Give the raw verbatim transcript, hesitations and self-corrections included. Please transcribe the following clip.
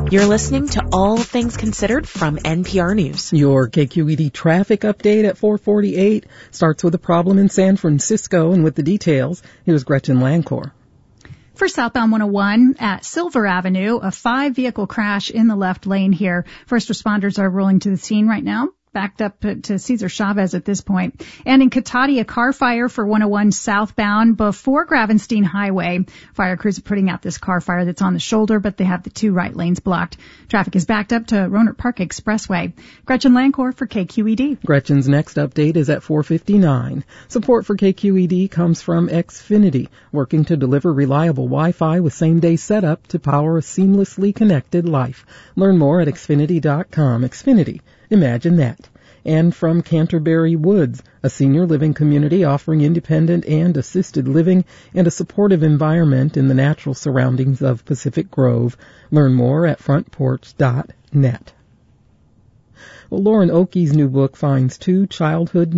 You're listening to All Things Considered from N P R News. Your K Q E D traffic update at four forty-eight starts with a problem in San Francisco, and with the details, here's Gretchen Lancor. For southbound one oh one at Silver Avenue, a five-vehicle crash in the left lane here. First responders are rolling to the scene right now. Backed up to Cesar Chavez at this point. And in Cotati, a car fire for one oh one southbound before Gravenstein Highway. Fire crews are putting out this car fire that's on the shoulder, but they have the two right lanes blocked. Traffic is backed up to Rohnert Park Expressway. Gretchen Lancor for K Q E D. Gretchen's next update is at four fifty-nine. Support for K Q E D comes from Xfinity, working to deliver reliable Wi-Fi with same-day setup to power a seamlessly connected life. Learn more at Xfinity dot com. Xfinity. Imagine that. And from Canterbury Woods, a senior living community offering independent and assisted living and a supportive environment in the natural surroundings of Pacific Grove. Learn more at front porch dot net. Well, Lauren Oakey's new book finds two childhood